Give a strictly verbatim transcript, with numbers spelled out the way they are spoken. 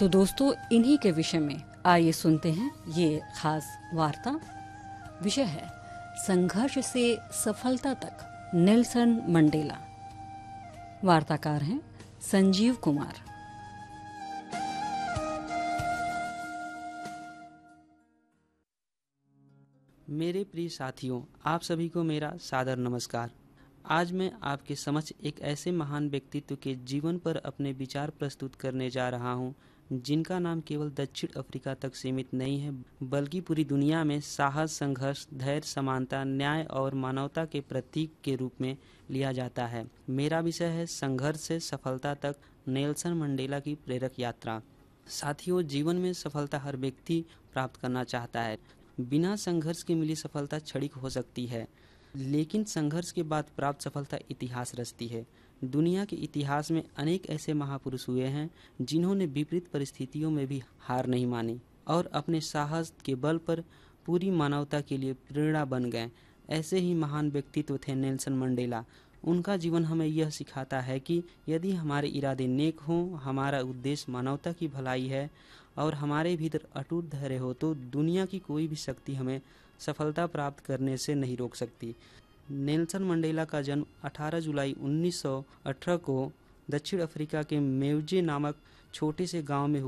तो दोस्तों, इन्हीं के विषय में आइए सुनते हैं ये खास वार्ता। विषय है संघर्ष से सफलता तक, नेल्सन मंडेला। वार्ताकार हैं संजीव कुमार। मेरे प्रिय साथियों, आप सभी को मेरा सादर नमस्कार। आज मैं आपके समक्ष एक ऐसे महान व्यक्तित्व के जीवन पर अपने विचार प्रस्तुत करने जा रहा हूं, जिनका नाम केवल दक्षिण अफ्रीका तक सीमित नहीं है, बल्कि पूरी दुनिया में साहस, संघर्ष, धैर्य, समानता, न्याय और मानवता के प्रतीक के रूप में लिया जाता है। मेरा विषय है संघर्ष से सफलता तक, नेल्सन मंडेला की प्रेरक यात्रा। साथियों, जीवन में सफलता हर व्यक्ति प्राप्त करना चाहता है। बिना संघर्ष के मिली सफलता क्षणिक हो सकती है, लेकिन संघर्ष के बाद प्राप्त सफलता इतिहास रचती है। दुनिया के इतिहास में अनेक ऐसे महापुरुष हुए हैं जिन्होंने विपरीत परिस्थितियों में भी हार नहीं मानी और अपने साहस के बल पर पूरी मानवता के लिए प्रेरणा बन गए। ऐसे ही महान व्यक्तित्व थे नेल्सन मंडेला। उनका जीवन हमें यह सिखाता है कि यदि हमारे इरादे नेक हों, हमारा उद्देश्य मानवता की भलाई है और हमारे भीतर अटूट धैर्य हो, तो दुनिया की कोई भी शक्ति हमें सफलता प्राप्त करने से नहीं रोक सकती। नेल्सन मंडेला का जन्म अठारह जुलाई उन्नीस सौ अठारह को दक्षिण अफ्रीका के मेवजे नामक छोटे से गांव में